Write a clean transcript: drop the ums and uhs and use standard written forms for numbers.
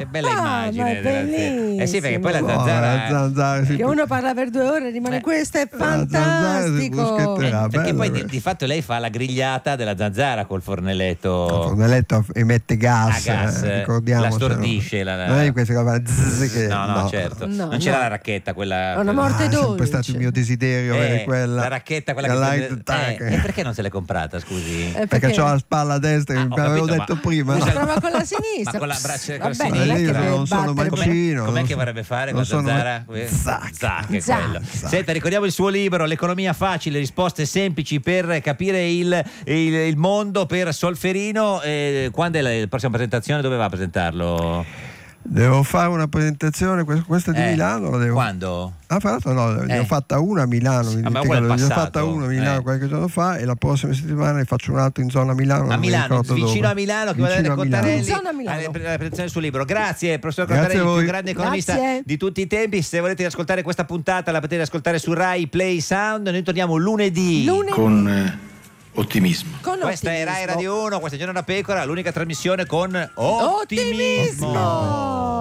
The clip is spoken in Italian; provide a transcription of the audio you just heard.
Che bella ma immagine. è bellissimo. Sì, perché poi la zanzara... Che uno parla per 2 ore e rimane questo è fantastico. Perché poi di fatto lei fa la grigliata della zanzara col fornelletto. Il fornelletto emette gas, a gas, ricordiamo. la stordisce. Non è queste cose che no, certo. No, non c'era la racchetta, quella. È una morte è dolce. sempre stato il mio desiderio avere quella. La racchetta, quella e perché non se l'è comprata, scusi? Perché ho la spalla a destra, che mi avevo detto prima. Ma prova con la sinistra. Ma con la braccia con la Vabbè, sinistra. non è che non sono battere- mancino. Com'è che vorrebbe fare con la zanzara? Zac, è quello. Senta, ricordiamo il suo libro L'economia facile, risposte semplici per capire il mondo, per Solferino. Quando è la prossima presentazione? Dove va a presentarlo? Devo fare una presentazione, questa di Milano. Quando? Fra l'altro ne ho fatta una a Milano, ne ho fatta una a Milano qualche giorno fa, e la prossima settimana ne faccio un'altra in zona Milano. A Milano, vicino a Milano, che va a vedere Cottarelli alla presentazione del suo libro. Grazie, professor Cottarelli, il più grande economista di tutti i tempi. Se volete ascoltare questa puntata la potete ascoltare su Rai Play Sound. Noi torniamo lunedì. Con ottimismo. Questa è Rai Radio 1, questa è Giorno da Pecora, l'unica trasmissione con ottimismo.